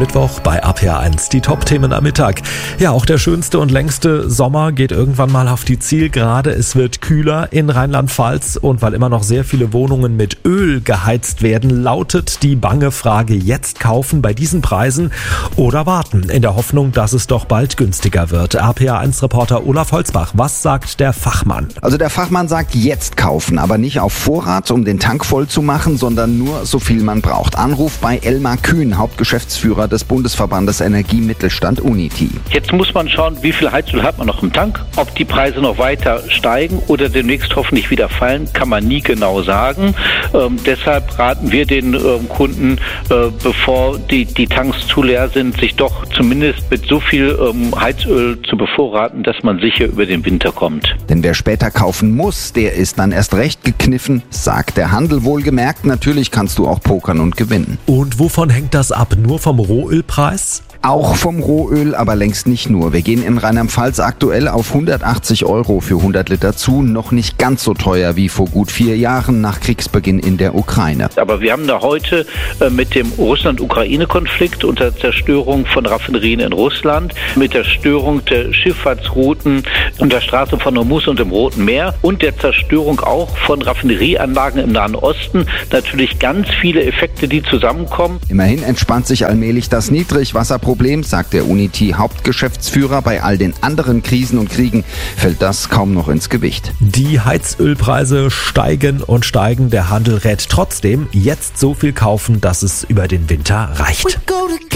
Mittwoch bei RPR1 die Top-Themen am Mittag. Ja, auch der schönste und längste Sommer geht irgendwann mal auf die Zielgerade. Es wird kühler in Rheinland-Pfalz und weil immer noch sehr viele Wohnungen mit Öl geheizt werden, lautet die bange Frage: jetzt kaufen bei diesen Preisen oder warten, in der Hoffnung, dass es doch bald günstiger wird. RPR1-Reporter Olaf Holzbach, was sagt der Fachmann? Also der Fachmann sagt, jetzt kaufen, aber nicht auf Vorrat, um den Tank voll zu machen, sondern nur so viel man braucht. Anruf bei Elmar Kühn, Hauptgeschäftsführer des Bundesverbandes Energiemittelstand Unity. Jetzt muss man schauen, wie viel Heizöl hat man noch im Tank. Ob die Preise noch weiter steigen oder demnächst hoffentlich wieder fallen, kann man nie genau sagen. Deshalb raten wir den Kunden, bevor die Tanks zu leer sind, sich doch zumindest mit so viel Heizöl zu bevorraten, dass man sicher über den Winter kommt. Denn wer später kaufen muss, der ist dann erst recht gekniffen, sagt der Handel wohlgemerkt. Natürlich kannst du auch pokern und gewinnen. Und wovon hängt das ab? Nur vom Rohölpreis? Auch vom Rohöl, aber längst nicht nur. Wir gehen in Rheinland-Pfalz aktuell auf 180 € für 100 Liter zu. Noch nicht ganz so teuer wie vor gut 4 Jahren nach Kriegsbeginn in der Ukraine. Aber wir haben da heute mit dem Russland-Ukraine-Konflikt und der Zerstörung von Raffinerien in Russland, mit der Störung der Schifffahrtsrouten und der Straße von Hormuz und dem Roten Meer und der Zerstörung auch von Raffinerieanlagen im Nahen Osten natürlich ganz viele Effekte, die zusammenkommen. Immerhin entspannt sich allmählich das Niedrigwasserproblem, sagt der Unity-Hauptgeschäftsführer. Bei all den anderen Krisen und Kriegen fällt das kaum noch ins Gewicht. Die Heizölpreise steigen und steigen. Der Handel rät trotzdem, jetzt so viel kaufen, dass es über den Winter reicht.